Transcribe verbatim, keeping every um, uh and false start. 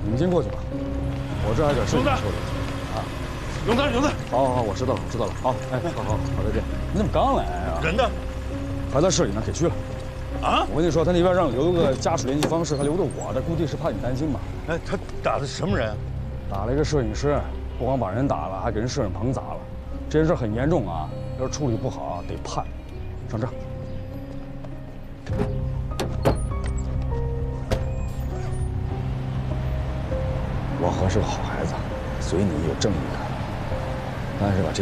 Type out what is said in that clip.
你们先过去吧，我这还有点事情处理。啊， 永德，永德， 好，好，好，我知道了，我知道了。好，哎，好好好，再见。你怎么刚来啊？ 人呢？ 还在市里呢，给去了。 啊！ 我跟你说，他那边让留个家属联系方式，他留的我的，估计是怕你担心吧。 哎，他打的什么人？ 打了一个摄影师，不光把人打了，还给人摄影棚砸了。这件事很严重啊，要是处理不好，得判。上车。王和是个好孩子，随你有正义感，但是吧，这。